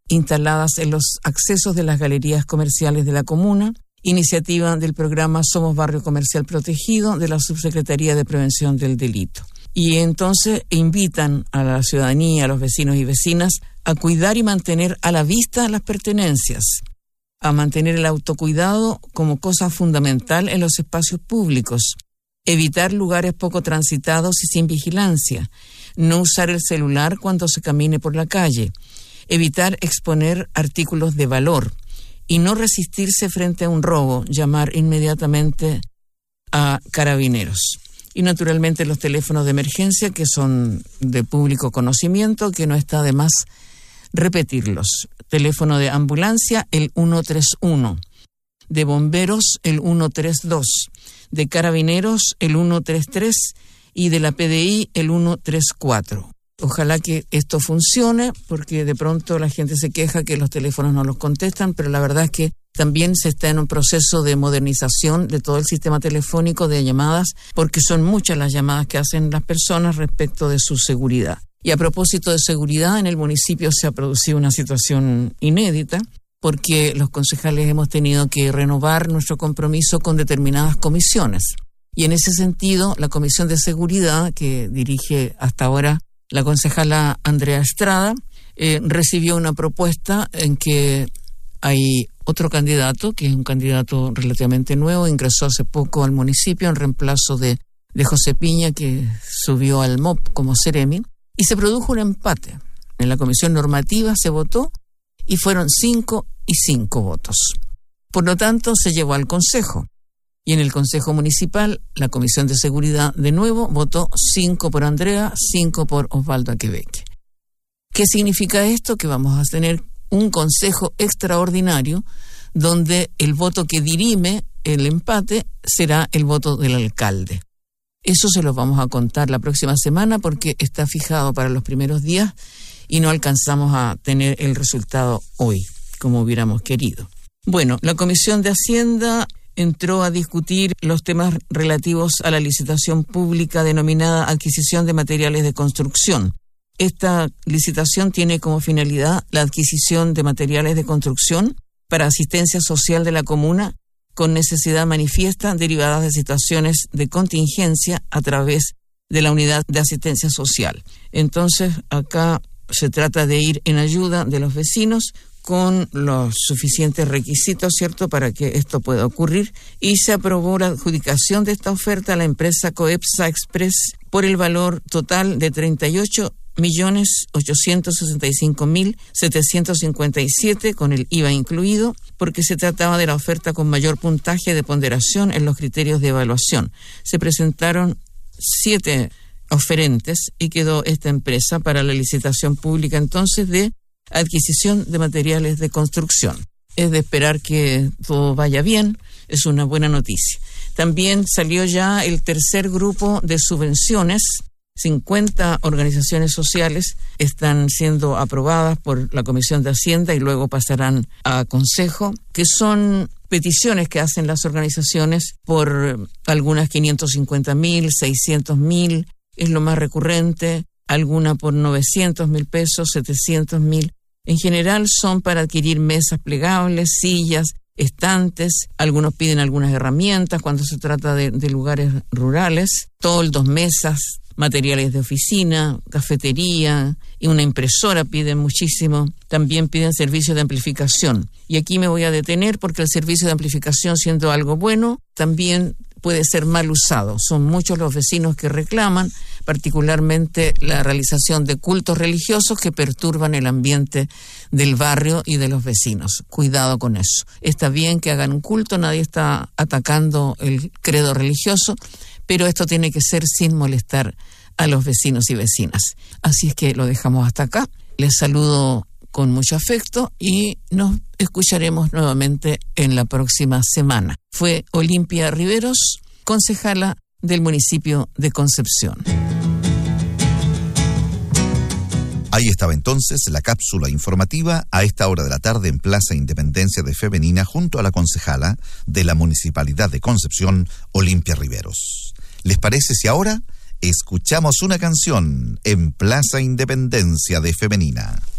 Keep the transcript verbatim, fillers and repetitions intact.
instaladas en los accesos de las galerías comerciales de la comuna, iniciativa del programa Somos Barrio Comercial Protegido de la Subsecretaría de Prevención del Delito. Y entonces invitan a la ciudadanía, a los vecinos y vecinas, a cuidar y mantener a la vista las pertenencias, a mantener el autocuidado como cosa fundamental en los espacios públicos, evitar lugares poco transitados y sin vigilancia, no usar el celular cuando se camine por la calle, evitar exponer artículos de valor y no resistirse frente a un robo, llamar inmediatamente a carabineros. Y naturalmente los teléfonos de emergencia, que son de público conocimiento, que no está de más repetirlos. Teléfono de ambulancia, el ciento treinta y uno. De bomberos, el ciento treinta y dos. De carabineros, el ciento treinta y tres. Y de la P D I, el ciento treinta y cuatro. Ojalá que esto funcione, porque de pronto la gente se queja que los teléfonos no los contestan, pero la verdad es que también se está en un proceso de modernización de todo el sistema telefónico de llamadas, porque son muchas las llamadas que hacen las personas respecto de su seguridad. Y a propósito de seguridad, en el municipio se ha producido una situación inédita, porque los concejales hemos tenido que renovar nuestro compromiso con determinadas comisiones. Y en ese sentido, la Comisión de Seguridad, que dirige hasta ahora la concejala Andrea Estrada, eh, recibió una propuesta en que hay otro candidato, que es un candidato relativamente nuevo, ingresó hace poco al municipio en reemplazo de, de José Piña, que subió al M O P como Seremi, y se produjo un empate. En la comisión normativa se votó y fueron cinco y cinco votos. Por lo tanto, se llevó al Consejo. Y en el Consejo Municipal, la Comisión de Seguridad, de nuevo, votó cinco por Andrea, cinco por Osvaldo Aquebeque. ¿Qué significa esto? Que vamos a tener un consejo extraordinario donde el voto que dirime el empate será el voto del alcalde. Eso se lo vamos a contar la próxima semana porque está fijado para los primeros días y no alcanzamos a tener el resultado hoy, como hubiéramos querido. Bueno, la Comisión de Hacienda entró a discutir los temas relativos a la licitación pública denominada adquisición de materiales de construcción. Esta licitación tiene como finalidad la adquisición de materiales de construcción para asistencia social de la comuna con necesidad manifiesta derivadas de situaciones de contingencia a través de la unidad de asistencia social. Entonces, acá se trata de ir en ayuda de los vecinos con los suficientes requisitos, ¿cierto?, para que esto pueda ocurrir, y se aprobó la adjudicación de esta oferta a la empresa Coepsa Express por el valor total de treinta y ocho millones ochocientos sesenta y cinco mil setecientos cincuenta y siete, con el I V A incluido, porque se trataba de la oferta con mayor puntaje de ponderación en los criterios de evaluación. Se presentaron siete oferentes y quedó esta empresa para la licitación pública entonces de adquisición de materiales de construcción. Es de esperar que todo vaya bien, es una buena noticia. También salió ya el tercer grupo de subvenciones. cincuenta organizaciones sociales están siendo aprobadas por la Comisión de Hacienda y luego pasarán a Consejo, que son peticiones que hacen las organizaciones por algunas quinientos cincuenta mil, seiscientos mil, es lo más recurrente, alguna por novecientos mil pesos, setecientos mil. En general son para adquirir mesas plegables, sillas, estantes. Algunos piden algunas herramientas cuando se trata de, de lugares rurales, toldos, mesas, materiales de oficina, cafetería y una impresora piden muchísimo. También piden servicios de amplificación. Y aquí me voy a detener porque el servicio de amplificación, siendo algo bueno, también puede ser mal usado. Son muchos los vecinos que reclaman, particularmente la realización de cultos religiosos que perturban el ambiente del barrio y de los vecinos. Cuidado con eso. Está bien que hagan un culto, nadie está atacando el credo religioso, pero esto tiene que ser sin molestar a los vecinos y vecinas. Así es que lo dejamos hasta acá. Les saludo con mucho afecto y nos escucharemos nuevamente en la próxima semana. Fue Olimpia Riveros, concejala del municipio de Concepción. Ahí estaba entonces la cápsula informativa a esta hora de la tarde en Plaza Independencia de Femenina junto a la concejala de la Municipalidad de Concepción, Olimpia Riveros. ¿Les parece si ahora escuchamos una canción en Plaza Independencia de Femenina?